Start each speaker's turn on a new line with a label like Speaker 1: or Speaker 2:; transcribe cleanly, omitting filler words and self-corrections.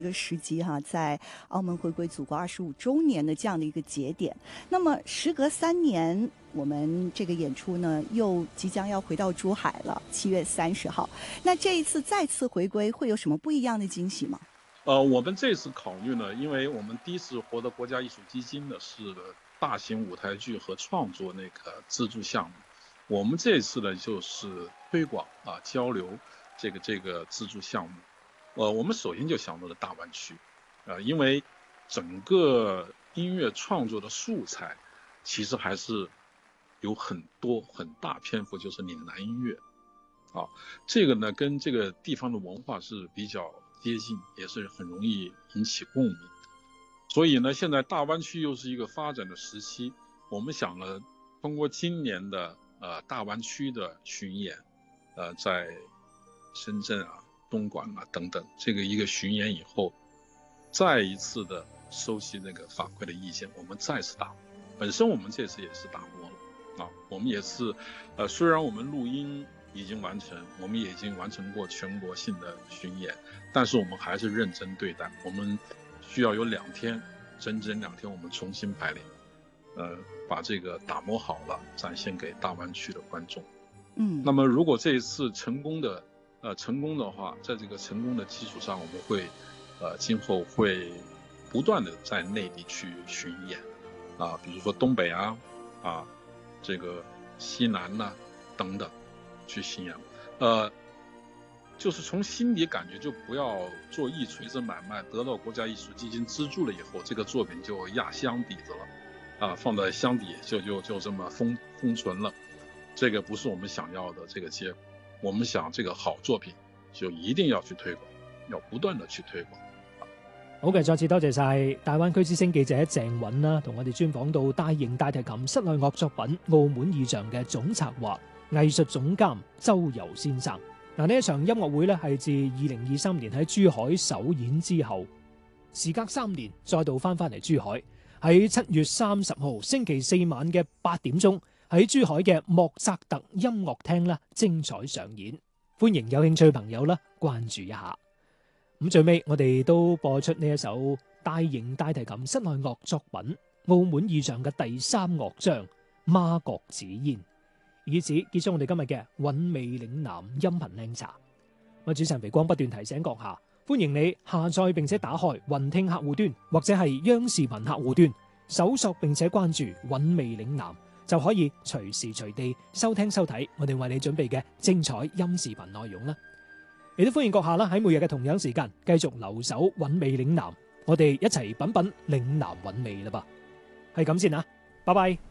Speaker 1: 一个时机哈，在澳门回归祖国25周年的这样的一个节点。那么时隔3年，我们这个演出呢又即将要回到珠海了，7月30号。那这一次再次回归，会有什么不一样的惊喜吗？
Speaker 2: 我们这次考虑呢，因为我们第一次获得国家艺术基金的是大型舞台剧和创作那个资助项目，我们这次呢就是推广交流这个资助项目。我们首先就想到了大湾区，因为整个音乐创作的素材其实还是有很大篇幅就是岭南音乐这个呢跟这个地方的文化是比较接近，也是很容易引起共鸣。所以呢，现在大湾区又是一个发展的时期，我们想了通过今年的大湾区的巡演，在深圳东莞等等这个一个巡演以后，再一次的收集那个反馈的意见，我们再次打磨。本身我们这次也是打磨了我们也是虽然我们录音已经完成，我们也已经完成过全国性的巡演，但是我们还是认真对待，我们需要有2天，整整2天我们重新排练，把这个打磨好了，展现给大湾区的观众。那么如果这一次成功的话，在这个成功的基础上，我们会今后会不断的在内地去巡演比如说东北这个西南等等去巡演，就是从心底感觉就不要做一锤子买卖，得到国家艺术基金资助了以后，这个作品就压箱底子了放在箱底就这么封存了，这个不是我们想要的这个结果。我們想這個好作品就一定要去推廣，要不斷地去推廣。
Speaker 3: 好嘅，再次多謝晒大灣區之聲記者鄭允啦，同我哋專訪到大型大提琴室內樂作品《澳門意象》嘅總策劃、藝術總監周游先生。呢一場音樂會呢係自2023年喺珠海首演之後，時隔3年再度翻嚟珠海，喺7月30號星期4晚嘅8點鐘。喺珠海嘅莫扎特音樂廳啦，精彩上演，歡迎有興趣嘅朋友啦關注一下。咁最尾我哋都播出呢一首大型大提琴室內樂作品《澳門意象》嘅第3樂章《孖角紫煙》，以此結束我哋今日嘅韻味嶺南音頻靚茶。我主持人肥光不斷提醒閣下，歡迎你下載並且打開雲聽客戶端或者係央視頻客戶端，搜索並且關注韻味嶺南，就可以隨時隨地收聽收睇我哋為你準備嘅精彩音視頻內容啦。亦都歡迎閣下啦喺每日嘅同樣時間繼續留守韻味嶺南，我哋一齊品品嶺南韻味啦噃。係咁先啊，拜拜。